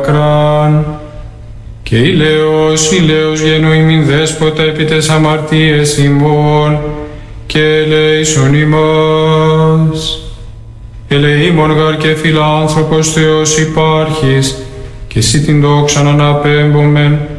δάκραν. Και ηλαίος γεννού ημίν δέσποτα επί τες αμαρτίες ημών, και ελέησον ημάς. Ελεήμον γαρ και φιλάνθρωπος Θεός υπάρχεις, και εσύ την δόξαν αναπέμπομεν,